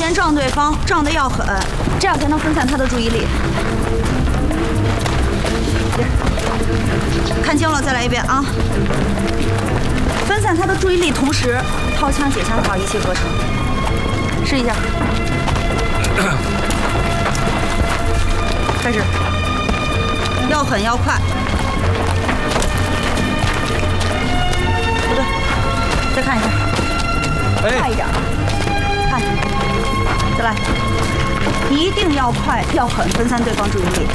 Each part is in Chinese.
先撞对方，撞得要狠，这样才能分散他的注意力。看清了，再来一遍啊！分散他的注意力，同时掏枪解枪法一气呵成。试一下，开始，要狠要快。不对，再看一下，快一点，看，再来，一定要快要狠，分散对方注意力。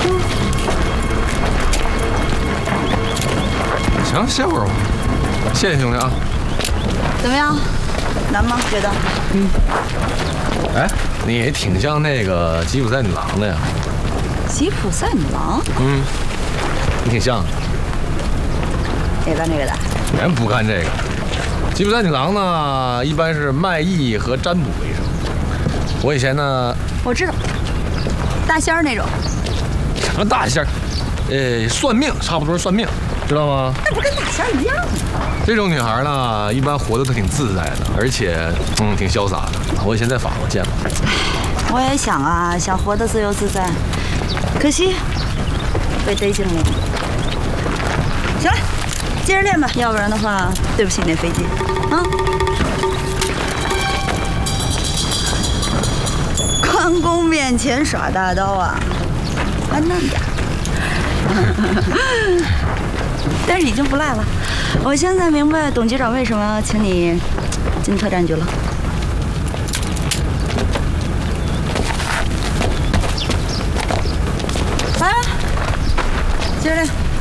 行，歇会儿吧。谢谢兄弟啊。 怎么样？难吗？觉得？ 哎，你也挺像那个吉普赛女郎的呀。 吉普赛女郎？ 你挺像的。 也干这个的？ 人不干这个。吉普赛女郎呢，一般是卖艺和占卜为生。我以前呢， 我知道，大仙儿那种。 什么大仙儿？算命，差不多是算命，知道吗？ 那不跟大仙儿一样吗？ 这种女孩呢，一般活得都挺自在的，而且挺潇洒的。我以前在法国见过。 我也想啊，想活得自由自在，可惜被逮进了。行了，接着练吧，要不然的话，对不起那飞机啊。关公面前耍大刀啊，还嫩点。但是已经不赖了。我现在明白董局长为什么请你进特战局了。来吧，接着练。